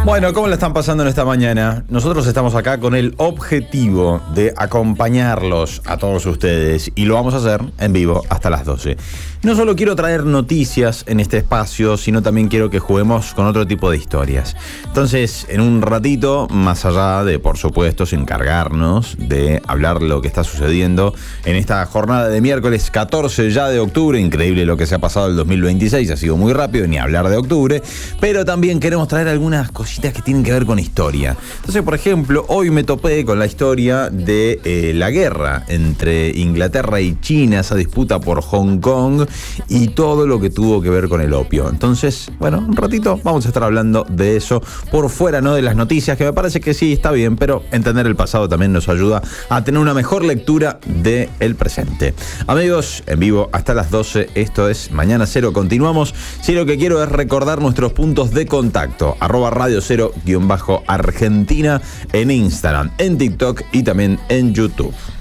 Bueno, ¿cómo la están pasando en esta mañana? Nosotros estamos acá con el objetivo de acompañarlos a todos ustedes y lo vamos a hacer en vivo hasta las 12. No solo quiero traer noticias en este espacio, sino también quiero que juguemos con otro tipo de historias. Entonces, en un ratito, más allá de, por supuesto, encargarnos de hablar lo que está sucediendo en esta jornada de miércoles 14 ya de octubre, increíble lo que se ha pasado el 2026, ha sido muy rápido, ni hablar de octubre, pero también queremos traer algunas cositas que tienen que ver con historia. Entonces, por ejemplo, hoy me topé con la historia de la guerra entre Inglaterra y China, esa disputa por Hong Kong y todo lo que tuvo que ver con el opio. Entonces, bueno, un ratito vamos a estar hablando de eso por fuera, ¿no? De las noticias, que me parece que sí, está bien, pero entender el pasado también nos ayuda a tener una mejor lectura del presente. Amigos, en vivo hasta las 12, esto es Mañana Cero, continuamos. Sí, lo que quiero es recordar nuestros puntos de contacto, @Radio Cero _Argentina en Instagram, en TikTok y también en YouTube.